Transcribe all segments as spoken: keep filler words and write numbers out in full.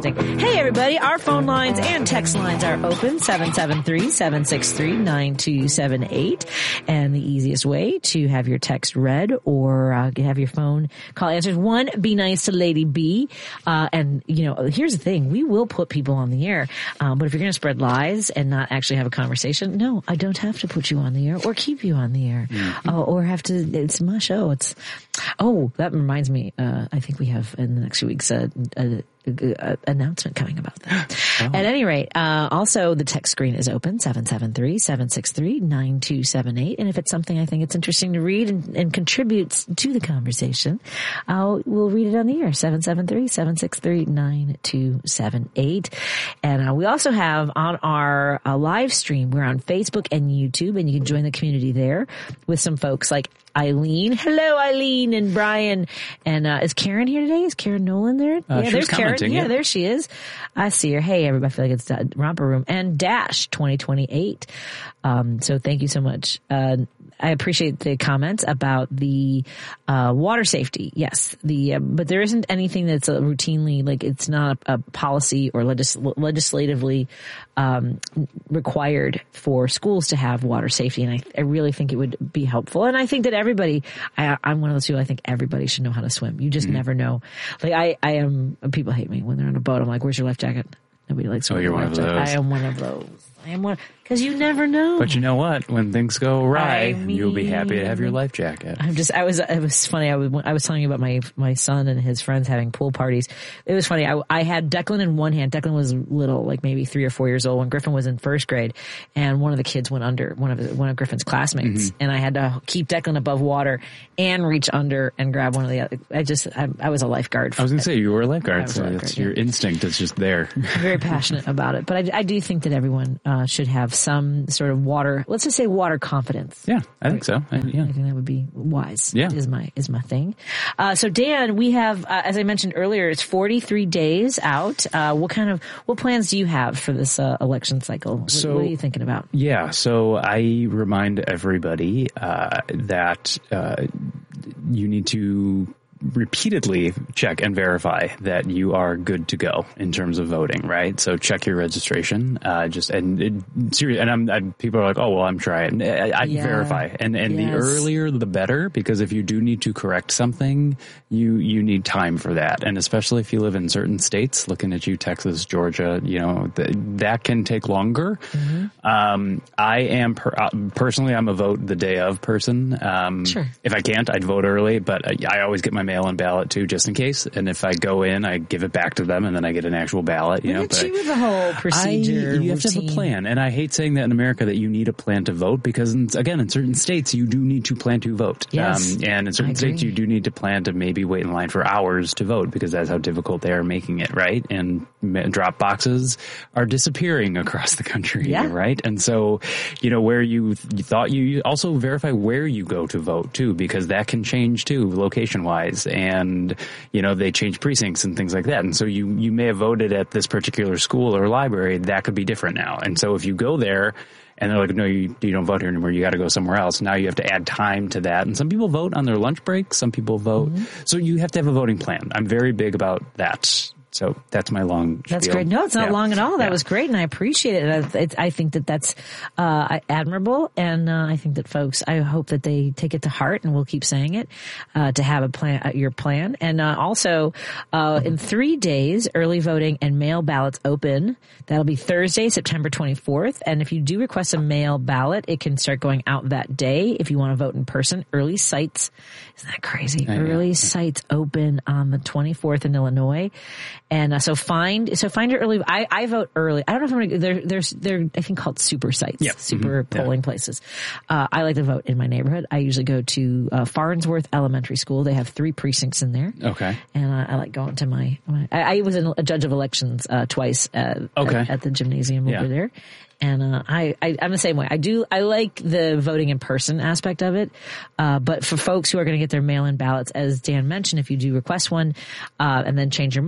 interesting. Hey, everybody. Our phone lines and text lines are open, seven seven three, seven six three, nine two seven eight. And the easiest way to have your text read or uh, have your phone call answers, one, be nice to Lady B. Uh, and, you know, here's the thing. We will put people on the air. Um, but if you're going to spread lies and not actually have a conversation, no, I don't have to put you on the air or keep you on the air. Mm-hmm. Uh, or have to, it's my show. It's, oh, that reminds me. Uh, I think we have in the next few weeks a, a, a, a announcement coming about that. Oh. At any rate, uh, also the text screen is open, seven seven three, seven six three, nine two seven eight. And if it's something I think it's interesting to read and, and contributes to the conversation, uh, we'll read it on the air, seven seven three, seven six three, nine two seven eight. And uh, we also have on our uh, live stream, we're on Facebook and YouTube, and you can join the community there with some folks like Eileen. Hello, Eileen and Brian. And uh, is Karen here today? Is Karen Nolan there? Uh, yeah, there's Karen. Yeah, yeah, there she is. I see her. Hey, everybody. I feel like it's uh, Romper Room. And Dash twenty twenty-eight. Um, so thank you so much. Uh, I appreciate the comments about the uh, water safety. Yes, the uh, but there isn't anything that's uh, routinely, like it's not a, a policy or legis- legislatively um, required for schools to have water safety. And I, I really think it would be helpful. And I think that everybody, I, I'm one of those people, I think everybody should know how to swim. You just mm-hmm. never know. Like I, I am, people hate me when they're on a boat. I'm like, where's your life jacket? Nobody likes oh, you're one of those. I am one of those. I am one, because you never know. But you know what? When things go awry, I mean, you'll be happy to have your life jacket. I'm just, I was, it was funny. I was, I was telling you about my, my son and his friends having pool parties. It was funny. I, I had Declan in one hand. Declan was little, like maybe three or four years old when Griffin was in first grade. And one of the kids went under, one of, one of Griffin's classmates. Mm-hmm. And I had to keep Declan above water and reach under and grab one of the other. I just, I, I was a lifeguard. I was going to say, you were a lifeguard. So a lifeguard, that's yeah. Your instinct is just there. I'm very passionate about it. But I, I do think that everyone uh, should have some Some sort of water, let's just say water confidence. Yeah, I think so. I, yeah. I think that would be wise. Yeah. Is my, is my thing. Uh, so Dan, we have, uh, as I mentioned earlier, it's forty-three days out. Uh, what kind of, what plans do you have for this, uh, election cycle? What, so, what are you thinking about? Yeah. So I remind everybody, uh, that, uh, you need to repeatedly check and verify that you are good to go in terms of voting, right? So check your registration, uh, just, and it, serious, and I'm, I, people are like, oh, well, I'm trying. I, I yeah. verify. And, and yes. the earlier, the better, because if you do need to correct something, you, you need time for that. And especially if you live in certain states, looking at you, Texas, Georgia, you know, th- that can take longer. Mm-hmm. Um, I am, per, uh, personally, I'm a vote the day of person. Um, sure. If I can't, I'd vote early, but I, I always get my mail-in ballot too, just in case. And if I go in, I give it back to them, and then I get an actual ballot. You Look know, at but you with the whole procedure. I, you have routine. to have a plan, and I hate saying that in America that you need a plan to vote, because in, again, in certain states you do need to plan to vote. Yes, um, and in certain states you do need to plan to maybe wait in line for hours to vote, because that's how difficult they are making it, right? And drop boxes are disappearing across the country, yeah. right? And so, you know, where you, you thought you, you also verify where you go to vote too, because that can change too, location wise. And, you know, they change precincts and things like that. And so you, you may have voted at this particular school or library. That could be different now. And so if you go there and they're like, no, you, you don't vote here anymore, you got to go somewhere else. Now you have to add time to that. And some people vote on their lunch break. Some people vote. Mm-hmm. So you have to have a voting plan. I'm very big about that. So that's my long That's spiel. great. No, it's not yeah. long at all. That yeah. was great, and I appreciate it. I, it, I think that that's uh, admirable, and uh, I think that folks, I hope that they take it to heart, and we'll keep saying it, uh, to have a plan, uh, your plan. And uh, also, uh, in three days, early voting and mail ballots open. That'll be Thursday, September twenty-fourth. And if you do request a mail ballot, it can start going out that day if you want to vote in person. Early sites, isn't that crazy? I early know. sites open on the twenty-fourth in Illinois. And uh, so find, so find your early, I, I vote early. I don't know if I'm going to, there, there's, they're, I think called super sites, yep. super mm-hmm. polling yeah. places. Uh, I like to vote in my neighborhood. I usually go to, uh, Farnsworth Elementary School. They have three precincts in there. Okay. And uh, I like going to my, my I, I was a judge of elections, uh, twice, uh, okay. at, at the gymnasium yeah. over there. And, uh, I, I, I'm the same way. I do, I like the voting in person aspect of it. Uh, but for folks who are going to get their mail-in ballots, as Dan mentioned, if you do request one, uh, and then change your mind, bring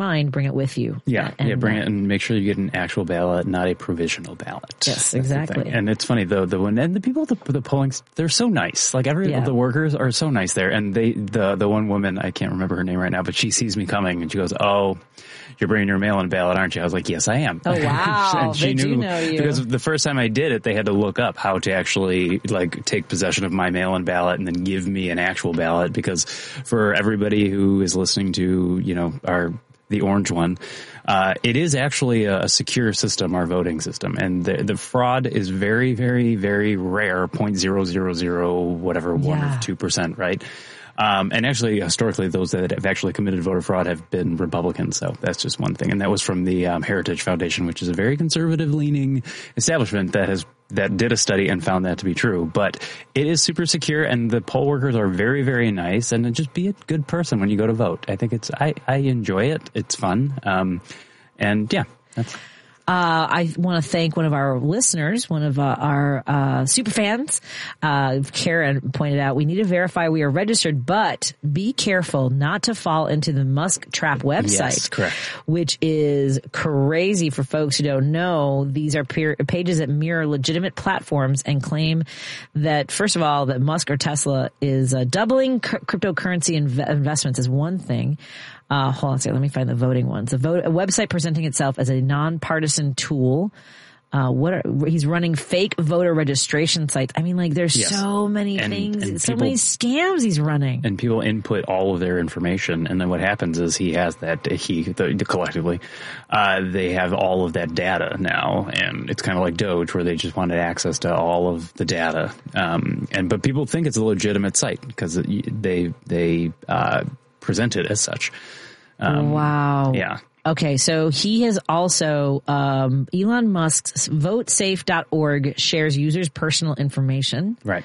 bring it with you. Yeah, and, yeah, bring uh, it and make sure you get an actual ballot, not a provisional ballot. Yes, exactly. And it's funny though, the one and the people, the, the polling, they're so nice. Like every Yeah. the workers are so nice there, and they the the one woman, I can't remember her name right now, but she sees me coming and she goes, "Oh, you're bringing your mail-in ballot, aren't you?" I was like, "Yes, I am." Oh wow, and she they knew do know you. because the first time I did it, they had to look up how to actually like take possession of my mail-in ballot and then give me an actual ballot. Because for everybody who is listening to, you know, our the orange one, uh, it is actually a, a secure system, our voting system, and the, the fraud is very, very, very rare, zero point zero zero zero whatever one Yeah. or two percent, right? Um, and actually, historically, those that have actually committed voter fraud have been Republicans. So that's just one thing. And that was from the um, Heritage Foundation, which is a very conservative-leaning establishment that has that did a study and found that to be true. But it is super secure, and the poll workers are very, very nice. And just be a good person when you go to vote. I think it's I, I enjoy it. It's fun. Um, and yeah, that's. Uh, I want to thank one of our listeners, one of uh, our uh, super fans. Uh, Karen pointed out we need to verify we are registered, but be careful not to fall into the Musk Trap website. Yes, correct. Which is crazy for folks who don't know. These are peer- pages that mirror legitimate platforms and claim that, first of all, that Musk or Tesla is uh, doubling c- cryptocurrency inv- investments is one thing. Uh, hold on a second. Let me find the voting ones. A, vote, a website presenting itself as a nonpartisan tool. Uh, what are, he's running fake voter registration sites. I mean, like, there's Yes. so many And- things, and so people- many scams he's running. And people input all of their information, and then what happens is he has that he the, collectively uh, they have all of that data now, and it's kind of like Doge, where they just wanted access to all of the data. Um, and but people think it's a legitimate site because they they uh, present it as such. Um, Wow. Yeah. Okay, so he has also, um, Elon Musk's vote safe dot org shares users' personal information. Right.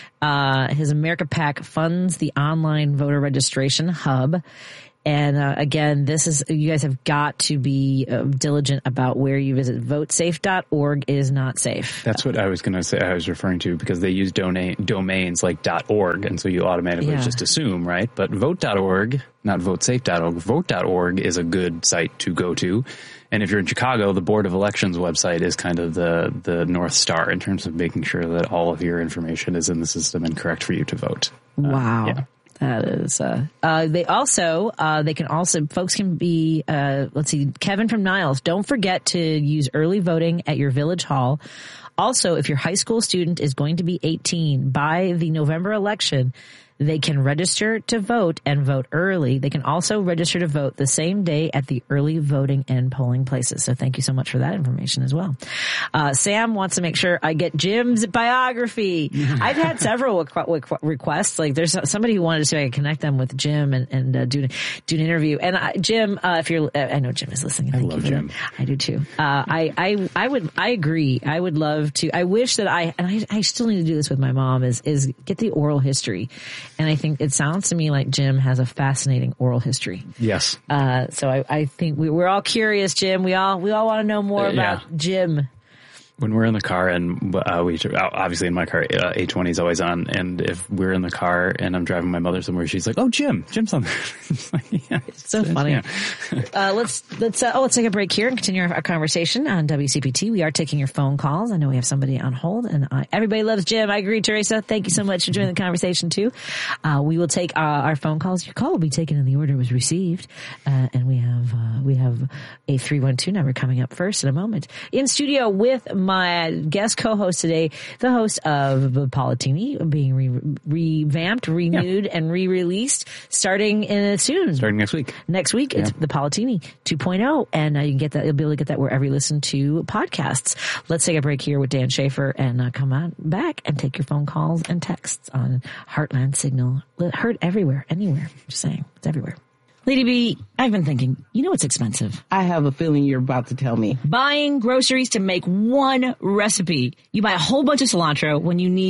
Uh, his America PAC funds the online voter registration hub. And uh, again, this is, you guys have got to be uh, diligent about where you visit. vote safe dot org is not safe. That's what I was going to say. I was referring to because they use dona- domains like .org, and so you automatically Yeah. just assume, right? But vote dot org, not vote safe dot org, vote dot org is a good site to go to. And if you're in Chicago, the Board of Elections website is kind of the the North Star in terms of making sure that all of your information is in the system and correct for you to vote. Uh, Wow. yeah. That is, uh, uh, they also, uh, they can also, folks can be, uh, let's see, Kevin from Niles, don't forget to use early voting at your village hall. Also, if your high school student is going to be eighteen by the November election, they can register to vote and vote early. They can also register to vote the same day at the early voting and polling places. So thank you so much for that information as well. Uh, Sam wants to make sure I get Jim's biography. I've had several requ- requests. Like there's somebody who wanted to see if I could connect them with Jim and, and uh, do, do an interview. And I, Jim, uh, if you're, I know Jim is listening. Thank I love you for Jim. that. I do too. Uh, I, I, I would, I agree. I would love to, I wish that I, and I, I still need to do this with my mom is, is get the oral history. And I think it sounds to me like Jim has a fascinating oral history. Yes. Uh, so I, I think we, we're all curious, Jim. We all, we all want to know more Uh, about yeah. Jim. When we're in the car and uh, we obviously in my car, uh, eight twenty is always on. And if we're in the car and I'm driving my mother somewhere, she's like, "Oh, Jim, Jim's on there." It's like, yeah, It's so funny. Yeah. uh, let's, let's, uh, oh, let's take a break here and continue our, our conversation on W C P T. We are taking your phone calls. I know we have somebody on hold and uh, everybody loves Jim. I agree, Teresa. Thank you so much for joining the conversation too. Uh, we will take uh, our phone calls. Your call will be taken in the order it was received. Uh, and we have, uh, we have a three one two number coming up first in a moment. In studio with my guest co-host today, the host of Politini, being re- revamped, renewed, yeah. and re-released starting in soon. Starting next week. Next week, yeah. It's the Politini two point oh, and uh, you can get that. You'll be able to get that wherever you listen to podcasts. Let's take a break here with Dan Schaefer and uh, come on back and take your phone calls and texts on Heartland Signal. Heard everywhere, anywhere. Just saying, it's everywhere. Lady B, I've been thinking, you know what's expensive? I have a feeling you're about to tell me. Buying groceries to make one recipe. You buy a whole bunch of cilantro when you need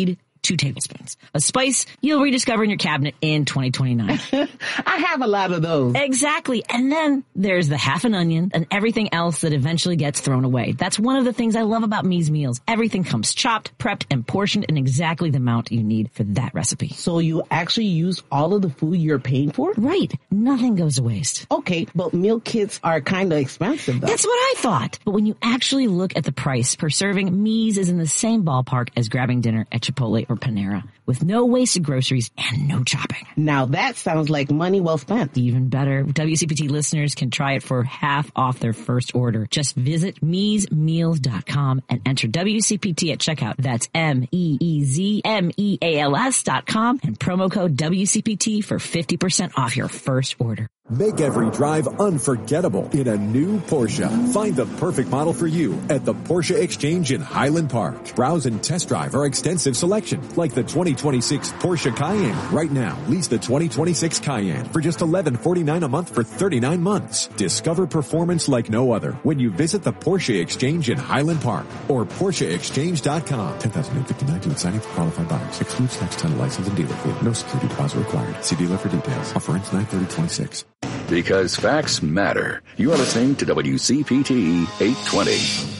two tablespoons. A spice you'll rediscover in your cabinet in twenty twenty-nine. I have a lot of those. Exactly. And then there's the half an onion and everything else that eventually gets thrown away. That's one of the things I love about Me's meals. Everything comes chopped, prepped, and portioned in exactly the amount you need for that recipe. So you actually use all of the food you're paying for? Right. Nothing goes to waste. Okay, but meal kits are kind of expensive, though. That's what I thought. But when you actually look at the price per serving, Me's is in the same ballpark as grabbing dinner at Chipotle or Panera, with no wasted groceries and no chopping. Now that sounds like money well spent. Even better, W C P T listeners can try it for half off their first order. Just visit mees meals dot com and enter W C P T at checkout. That's M E E Z M E A L S dot com and promo code W C P T for fifty percent off your first order. Make every drive unforgettable in a new Porsche. Find the perfect model for you at the Porsche Exchange in Highland Park. Browse and test drive our extensive selection, like the twenty twenty-six Porsche Cayenne. Right now, lease the twenty twenty-six Cayenne for just eleven forty-nine a month for thirty-nine months. Discover performance like no other when you visit the Porsche Exchange in Highland Park or Porsche Exchange dot com. ten thousand fifty-nine to signing for qualified buyers. Excludes tax, title, license, and dealer fee. No security deposit required. See dealer for details. Offer ends nine thirty twenty-six. Because facts matter. You are listening to W C P T eight twenty.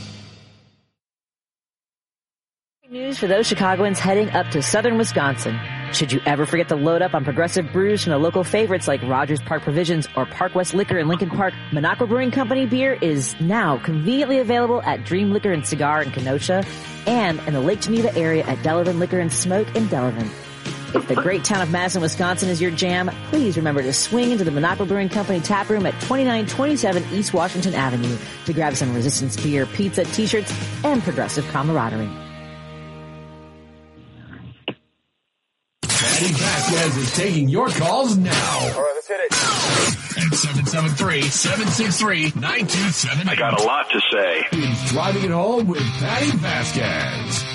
News for those Chicagoans heading up to southern Wisconsin. Should you ever forget to load up on progressive brews from the local favorites like Rogers Park Provisions or Park West Liquor in Lincoln Park, Minocqua Brewing Company beer is now conveniently available at Dream Liquor and Cigar in Kenosha and in the Lake Geneva area at Delavan Liquor and Smoke in Delavan. If the great town of Madison, Wisconsin is your jam, please remember to swing into the Minocqua Brewing Company tap room at twenty-nine twenty-seven East Washington Avenue to grab some Resistance beer, pizza, t-shirts, and progressive camaraderie. Patty Vasquez is taking your calls now. All right, let's hit it. At seven seven three, seven six three, nine two seven eight. I got a lot to say. He's driving it home with Patty Vasquez.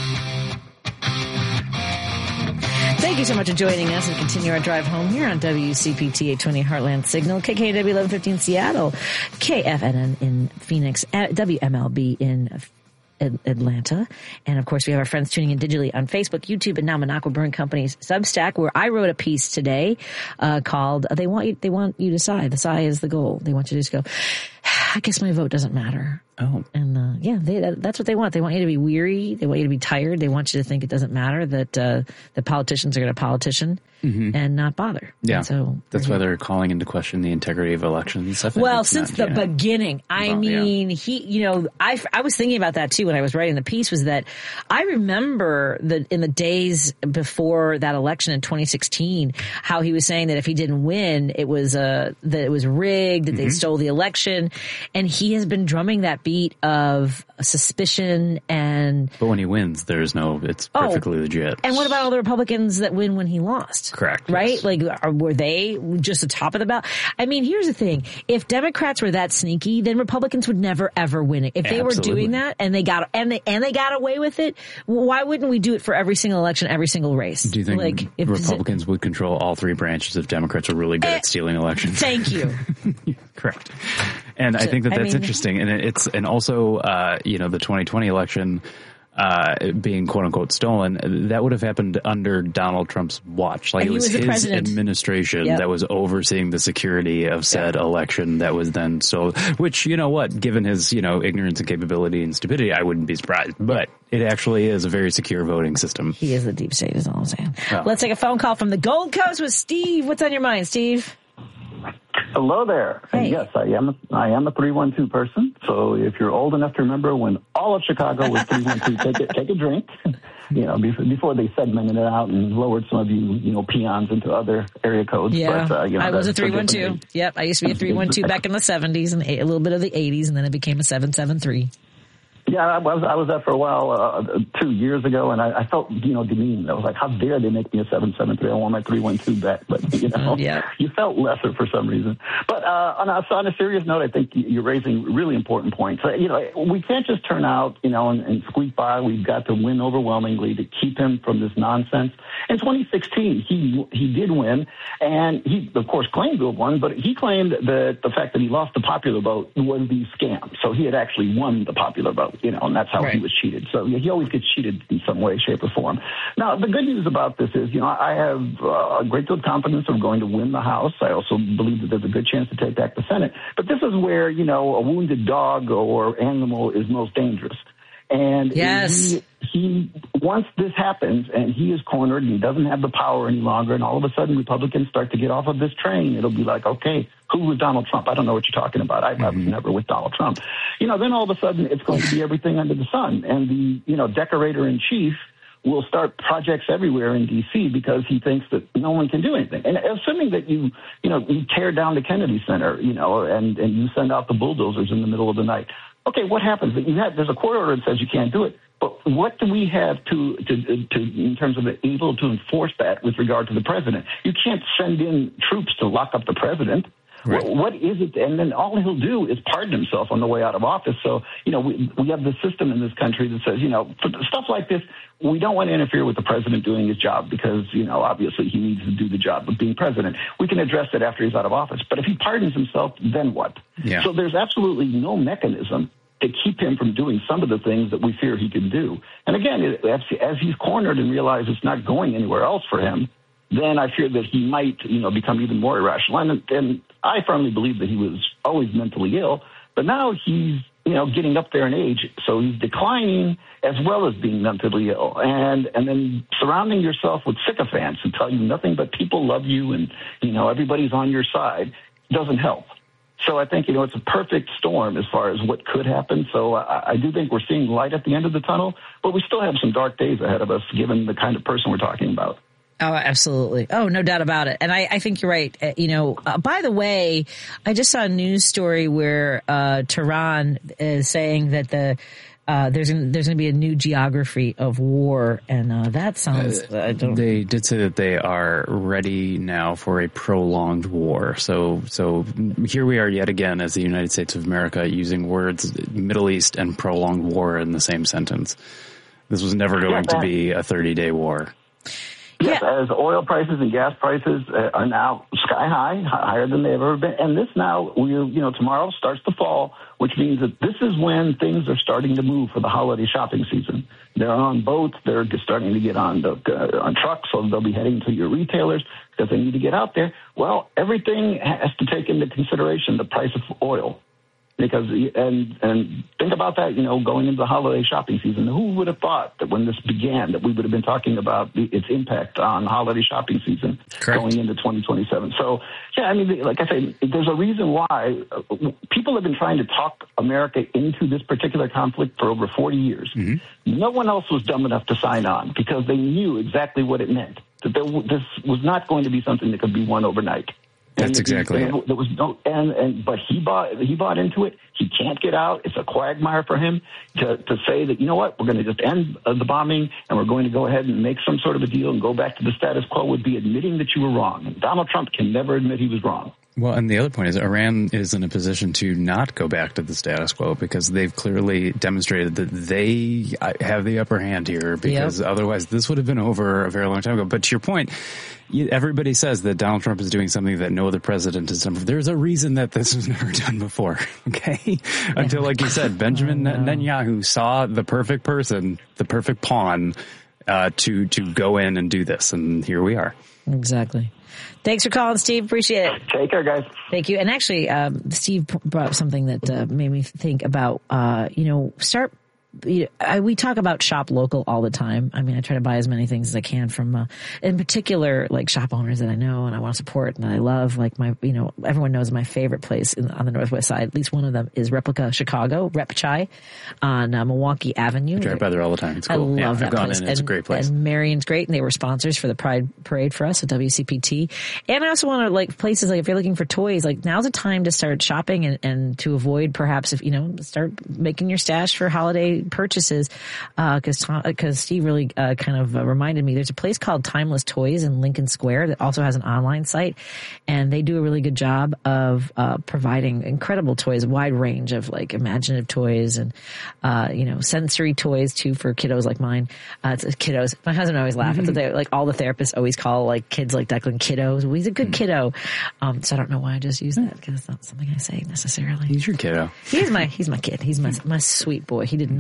Thank you so much for joining us and continue our drive home here on W C P T eight twenty Heartland Signal, K K W eleven fifteen Seattle, K F N N in Phoenix, W M L B in Atlanta. And of course, we have our friends tuning in digitally on Facebook, YouTube, and now Minocqua Brewing Company's Substack, where I wrote a piece today uh, called "They Want You." They want you to sigh. The sigh is the goal. They want you to just go, I guess my vote doesn't matter. Oh, and uh, yeah, they, that, that's what they want. They want you to be weary. They want you to be tired. They want you to think it doesn't matter that uh, the politicians are going to politician mm-hmm. and not bother. Yeah, and so that's why they're calling into question the integrity of elections. I well, since the Gina. beginning, I well, mean, yeah. he, you know, I, I was thinking about that too when I was writing the piece. Was that I remember that in the days before that election in twenty sixteen, how he was saying that if he didn't win, it was uh, that it was rigged, that mm-hmm. they stole the election, and he has been drumming that beat of suspicion and. But when he wins, there's no. It's perfectly oh, legit. And what about all the Republicans that win when he lost? Correct. Right? Yes. Like, are, were they just the top of the ballot? I mean, here's the thing: if Democrats were that sneaky, then Republicans would never ever win it. If they Absolutely. were doing that and they got and they and they got away with it, why wouldn't we do it for every single election, every single race? Do you think like, if Republicans it, would control all three branches if Democrats are really good uh, at stealing elections? Thank you. Correct. And so, I think that that's I mean, interesting, and it's and also uh, you know the twenty twenty election uh, being quote unquote stolen, that would have happened under Donald Trump's watch. Like it was, was his administration yep. that was overseeing the security of said yep. election that was then stolen. Which, you know what, given his you know ignorance and capability and stupidity, I wouldn't be surprised. But it actually is a very secure voting system. He is the deep state, is all I'm saying. Oh. Let's take a phone call from the Gold Coast with Steve. What's on your mind, Steve? Hello there. Hey. And yes, I am. A, I am a three one two person. So if you're old enough to remember when all of Chicago was three one two, take a, take a drink. You know, before they segmented it out and lowered some of you, you know, peons into other area codes. Yeah, but, uh, you know, I was a three one two. Yep, I used to be a three one two back in the seventies and a little bit of the eighties, and then it became a seven seven three. Yeah, I was I was there for a while uh, two years ago, and I, I felt you know demeaned. I was like, how dare they make me a seven seven three? I want my three one two back. But you know, yeah. you felt lesser for some reason. But uh, on a so on a serious note, I think you're raising really important points. Uh, you know, we can't just turn out you know and, and squeak by. We've got to win overwhelmingly to keep him from this nonsense. In twenty sixteen, he he did win, and he of course claimed to have won, but he claimed that the fact that he lost the popular vote was the scam. So he had actually won the popular vote. you know, and that's how right. he was cheated. So yeah, he always gets cheated in some way, shape, or form. Now, the good news about this is, you know, I have uh, a great deal of confidence I'm going to win the House. I also believe that there's a good chance to take back the Senate. But this is where, you know, a wounded dog or animal is most dangerous. And yes. he, he, once this happens and he is cornered and he doesn't have the power any longer, and all of a sudden Republicans start to get off of this train, it'll be like, okay, who was Donald Trump? I don't know what you're talking about. I, mm-hmm. I was never with Donald Trump. You know, then all of a sudden it's going to be everything under the sun. And the, you know, decorator in chief will start projects everywhere in D C because he thinks that no one can do anything. And assuming that you, you know, you tear down the Kennedy Center, you know, and, and you send out the bulldozers in the middle of the night. Okay, what happens? You have, there's a court order that says you can't do it. But what do we have to, to, to, in terms of able to enforce that with regard to the president? You can't send in troops to lock up the president. Right. What, what is it? And then all he'll do is pardon himself on the way out of office. So, you know, we, we have the system in this country that says, you know, for stuff like this, we don't want to interfere with the president doing his job because, you know, obviously he needs to do the job of being president. We can address it after he's out of office. But if he pardons himself, then what? Yeah. So there's absolutely no mechanism to keep him from doing some of the things that we fear he can do. And again, as, as he's cornered and realizes it's not going anywhere else for him, then I fear that he might, you know, become even more irrational. And, and I firmly believe that he was always mentally ill, but now he's, you know, getting up there in age, so he's declining as well as being mentally ill. And and then surrounding yourself with sycophants who tell you nothing but people love you and, you know, everybody's on your side doesn't help. So I think, you know, it's a perfect storm as far as what could happen. So I, I do think we're seeing light at the end of the tunnel, but we still have some dark days ahead of us, given the kind of person we're talking about. Oh, absolutely. Oh, no doubt about it. And I, I think you're right. Uh, you know, uh, by the way, I just saw a news story where uh, Tehran is saying that the uh, there's gonna, there's going to be a new geography of war, and uh, that sounds. Uh, I don't. They did say that they are ready now for a prolonged war. So, so here we are yet again as the United States of America using words Middle East and prolonged war in the same sentence. This was never going to be a thirty-day war. Yes, yeah. As oil prices and gas prices are now sky high, higher than they've ever been. And this now, we, you know, tomorrow starts to fall, which means that this is when things are starting to move for the holiday shopping season. They're on boats. They're starting to get on the, uh, on trucks, so they'll be heading to your retailers because they need to get out there. Well, everything has to take into consideration the price of oil. Because, and and think about that, you know, going into the holiday shopping season. Who would have thought that when this began that we would have been talking about the, its impact on holiday shopping season Correct. Going into twenty twenty-seven? So, yeah, I mean, like I say, there's a reason why people have been trying to talk America into this particular conflict for over forty years. Mm-hmm. No one else was dumb enough to sign on because they knew exactly what it meant, that there, this was not going to be something that could be won overnight. That's exactly and it. There was no, and, and, but he bought, he bought into it. He can't get out. It's a quagmire for him to, to say that, you know what, we're going to just end uh, the bombing and we're going to go ahead and make some sort of a deal and go back to the status quo would be admitting that you were wrong. And Donald Trump can never admit he was wrong. Well, and the other point is Iran is in a position to not go back to the status quo because they've clearly demonstrated that they have the upper hand here because yep. otherwise this would have been over a very long time ago. But to your point, everybody says that Donald Trump is doing something that no other president has done before. There's a reason that this was never done before, okay? Until, like you said, Benjamin oh, no. Netanyahu saw the perfect person, the perfect pawn uh, to, to go in and do this. And here we are. Exactly. Thanks for calling, Steve. Appreciate it. Take care, guys. Thank you. And actually, um, Steve brought up something that uh, made me think about, uh, you know, start you know, I, we talk about shop local all the time. I mean, I try to buy as many things as I can from, uh, in particular, like shop owners that I know and I want to support and that I love. Like my, you know, everyone knows my favorite place in, on the Northwest Side. At least one of them is Replica Chicago, Rep Chai on uh, Milwaukee Avenue. I drive by there all the time. It's cool. I love yeah, that I've gone place. in. It's and, a great place. And Marion's great, and they were sponsors for the Pride Parade for us at W C P T. And I also want to like places like if you're looking for toys, like now's the time to start shopping and, and to avoid perhaps if you know start making your stash for holiday purchases. Because uh, because Steve really uh, kind of uh, reminded me, there's a place called Timeless Toys in Lincoln Square that also has an online site, and they do a really good job of uh, providing incredible toys, a wide range of like imaginative toys and uh, you know sensory toys too for kiddos like mine. Uh, it's kiddos. My husband always laughs. Mm-hmm. They, like all the therapists always call like kids like Declan kiddos. Well, he's a good mm-hmm. kiddo. Um, so I don't know why I just use that because it's not something I say necessarily. He's your kiddo. He's my he's my kid. He's my my sweet boy. He did not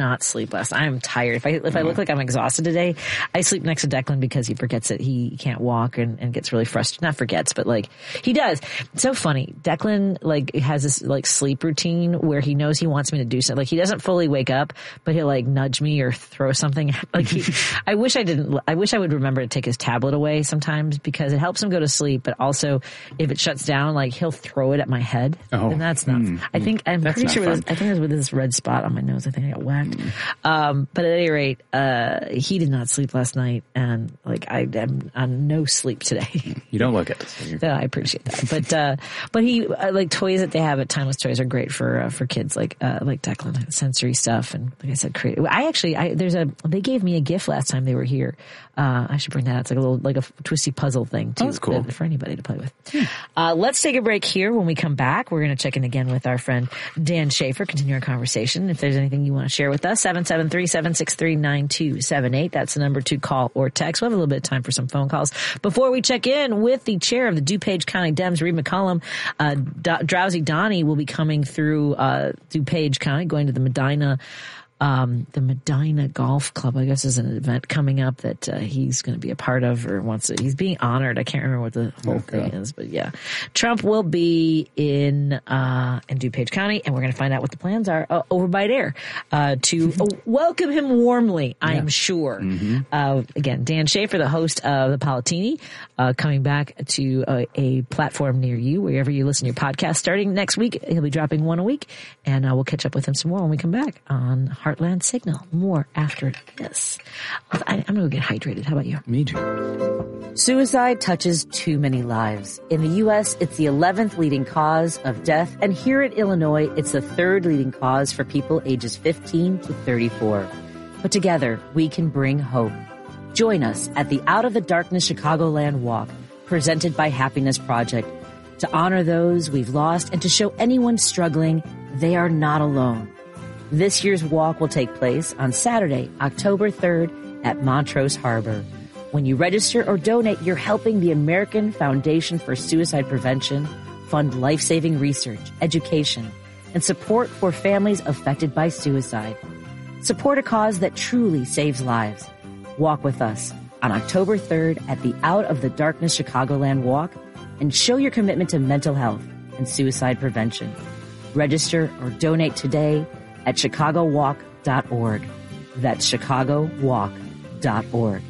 not sleep last night. I'm tired. If I if I look like I'm exhausted today, I sleep next to Declan because he forgets that he can't walk and, and gets really frustrated. Not forgets, but like he does. It's so funny. Declan like has this like sleep routine where he knows he wants me to do something. Like he doesn't fully wake up, but he'll like nudge me or throw something. Like he, I wish I didn't. I wish I would remember to take his tablet away sometimes because it helps him go to sleep. But also, if it shuts down, like he'll throw it at my head, oh. and that's not. Mm, I think I'm pretty sure. With this, I think it was with this red spot on my nose. I think I got whacked. Mm. Um, but at any rate, uh, he did not sleep last night, and like I am on no sleep today. You don't look it. So no, I appreciate that. But uh, but he uh, like toys that they have at Timeless Toys are great for uh, for kids like uh, like Declan, sensory stuff, and like I said, creative. I actually I there's a they gave me a gift last time they were here. Uh, I should bring that out. It's like a little like a twisty puzzle thing too. Oh, that's cool for anybody to play with. Hmm. Uh, let's take a break here. When we come back, we're going to check in again with our friend Dan Schaefer. Continue our conversation. If there's anything you want to share with us, seven seven three, seven six three, nine two seven eight. That's the number to call or text. We'll have a little bit of time for some phone calls before we check in with the chair of the DuPage County Dems, Reed McCollum. Uh, D- Drowsy Donnie will be coming through uh, DuPage County, going to the Medina. Um, the Medina Golf Club, I guess, is an event coming up that uh, he's going to be a part of or wants to. He's being honored. I can't remember what the whole okay. thing is, but yeah. Trump will be in, uh, in DuPage County, and we're going to find out what the plans are uh, over by Dare, uh, to uh, welcome him warmly, I am yeah. sure. Mm-hmm. Uh, again, Dan Schaefer, the host of the Palatini, uh, coming back to a, a platform near you, wherever you listen to your podcast. Starting next week, he'll be dropping one a week, and uh, we'll catch up with him some more when we come back on Heartland Signal. More after this. I, I'm going to get hydrated. How about you? Me too. Suicide touches too many lives. In the U S, it's the eleventh leading cause of death, and here in Illinois, it's the third leading cause for people ages fifteen to thirty-four. But together, we can bring hope. Join us at the Out of the Darkness Chicagoland Walk, presented by Happiness Project, to honor those we've lost and to show anyone struggling they are not alone. This year's walk will take place on Saturday, October third at Montrose Harbor. When you register or donate, you're helping the American Foundation for Suicide Prevention fund life-saving research, education, and support for families affected by suicide. Support a cause that truly saves lives. Walk with us on October third at the Out of the Darkness Chicagoland Walk and show your commitment to mental health and suicide prevention. Register or donate today at chicago walk dot org. That's chicago walk dot org.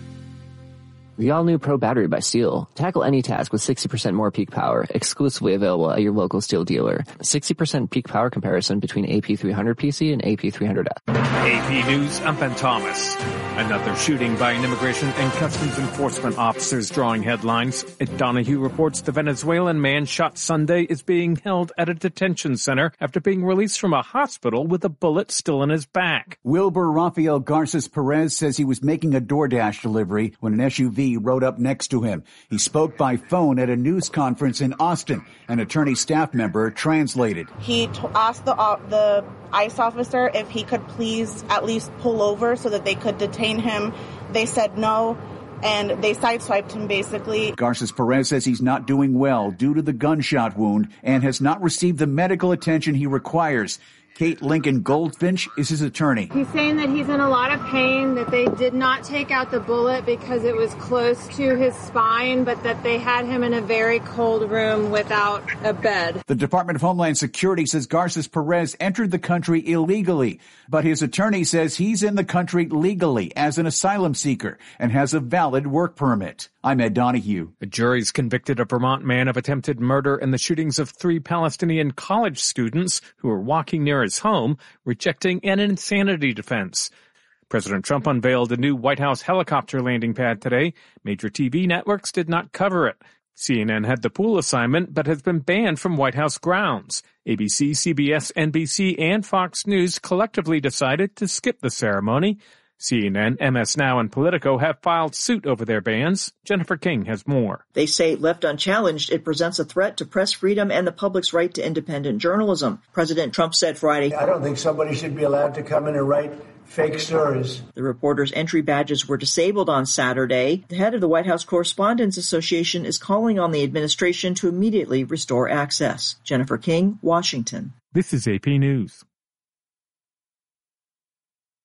The all-new Pro Battery by Steel. Tackle any task with sixty percent more peak power, exclusively available at your local Steel dealer. sixty percent peak power comparison between A P three hundred P C and A P three hundred F. A P News, I'm Ben Thomas. Another shooting by an immigration and customs enforcement officers drawing headlines. Donahue reports the Venezuelan man shot Sunday is being held at a detention center after being released from a hospital with a bullet still in his back. Wilbur Rafael Garces Perez says he was making a DoorDash delivery when an S U V rode up next to him. He spoke by phone at a news conference in Austin. An attorney staff member translated. He t- asked the uh, the ICE officer if he could please at least pull over so that they could detain him. They said no, and they sideswiped him basically. Garces Perez says he's not doing well due to the gunshot wound and has not received the medical attention he requires. Kate Lincoln Goldfinch is his attorney. He's saying that he's in a lot of pain, that they did not take out the bullet because it was close to his spine, but that they had him in a very cold room without a bed. The Department of Homeland Security says Garces Perez entered the country illegally, but his attorney says he's in the country legally as an asylum seeker and has a valid work permit. I'm Ed Donahue. The jury's convicted a Vermont man of attempted murder in the shootings of three Palestinian college students who were walking near his home, rejecting an insanity defense. President Trump unveiled a new White House helicopter landing pad today. Major T V networks did not cover it. C N N had the pool assignment, but has been banned from White House grounds. A B C, C B S, N B C, and Fox News collectively decided to skip the ceremony. C N N, M S Now, and Politico have filed suit over their bans. Jennifer King has more. They say, left unchallenged, it presents a threat to press freedom and the public's right to independent journalism. President Trump said Friday, I don't think somebody should be allowed to come in and write fake stories. The reporters' entry badges were disabled on Saturday. The head of the White House Correspondents Association is calling on the administration to immediately restore access. Jennifer King, Washington. This is A P News.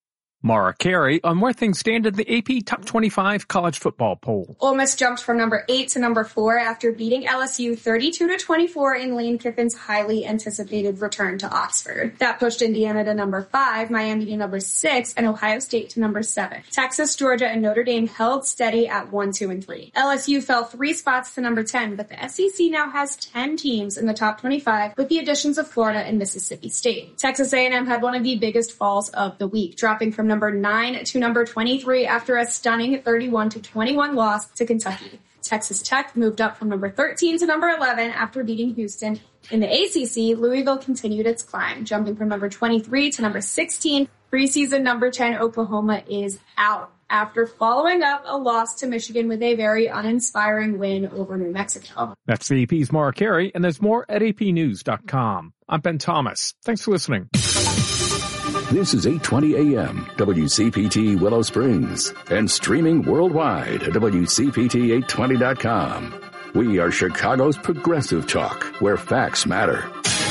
Mara Carey on where things stand in the A P Top twenty-five college football poll. Ole Miss jumped from number eight to number four after beating L S U thirty-two to twenty-four in Lane Kiffin's highly anticipated return to Oxford. That pushed Indiana to number five, Miami to number six, and Ohio State to number seven. Texas, Georgia, and Notre Dame held steady at one, two, and three. L S U fell three spots to number ten, but the S E C now has ten teams in the top twenty-five with the additions of Florida and Mississippi State. Texas A and M had one of the biggest falls of the week, dropping from number nine to number twenty-three after a stunning thirty-one to twenty-one loss to Kentucky. Texas Tech moved up from number thirteen to number eleven after beating Houston. In the A C C, Louisville continued its climb, jumping from number twenty-three to number sixteen. Preseason number ten Oklahoma is out after following up a loss to Michigan with a very uninspiring win over New Mexico. That's the A P's Mara Carey, and there's more at A P news dot com. I'm Ben Thomas. Thanks for listening. This is eight twenty A M, W C P T Willow Springs, and streaming worldwide at W C P T eight twenty dot com. We are Chicago's progressive talk, where facts matter.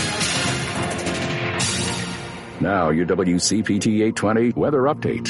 Now, your W C P T eight twenty weather update.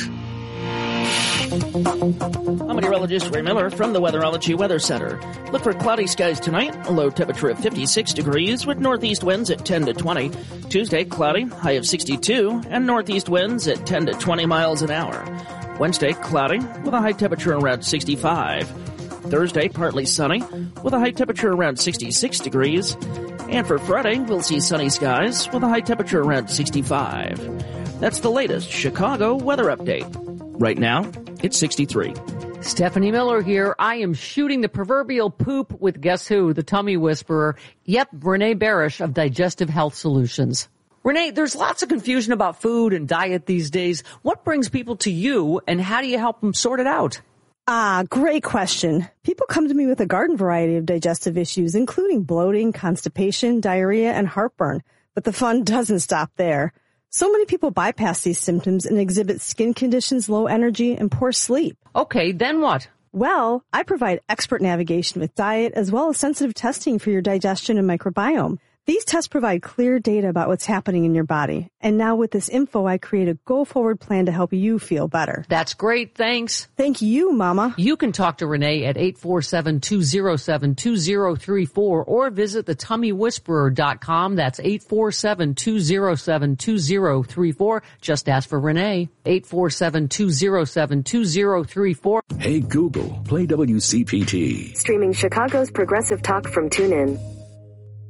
I'm meteorologist Ray Miller from the Weatherology Weather Center. Look for cloudy skies tonight, a low temperature of fifty-six degrees with northeast winds at ten to twenty. Tuesday, cloudy, high of sixty-two, and northeast winds at ten to twenty miles an hour. Wednesday, cloudy, with a high temperature around sixty-five. Thursday, partly sunny, with a high temperature around sixty-six degrees. And for Friday, we'll see sunny skies with a high temperature around sixty-five. That's the latest Chicago weather update. Right now, it's sixty-three. Stephanie Miller here. I am shooting the proverbial poop with guess who? The tummy whisperer. Yep, Renee Barish of Digestive Health Solutions. Renee, there's lots of confusion about food and diet these days. What brings people to you, and how do you help them sort it out? Ah, great question. People come to me with a garden variety of digestive issues, including bloating, constipation, diarrhea, and heartburn. But the fun doesn't stop there. So many people bypass these symptoms and exhibit skin conditions, low energy, and poor sleep. Okay, then what? Well, I provide expert navigation with diet as well as sensitive testing for your digestion and microbiome. These tests provide clear data about what's happening in your body. And now with this info, I create a go-forward plan to help you feel better. That's great. Thanks. Thank you, Mama. You can talk to Renee at eight four seven, two oh seven, two oh three four or visit the tummy whisperer dot com. That's eight four seven, two oh seven, two oh three four. Just ask for Renee. eight four seven, two oh seven, two oh three four. Hey, Google, play W C P T. Streaming Chicago's progressive talk from TuneIn.